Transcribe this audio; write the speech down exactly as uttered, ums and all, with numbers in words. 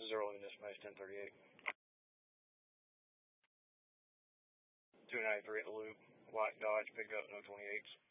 This is early in this match, ten thirty-eight. two ninety-three at the loop. White Dodge pickup, no twenty-eights.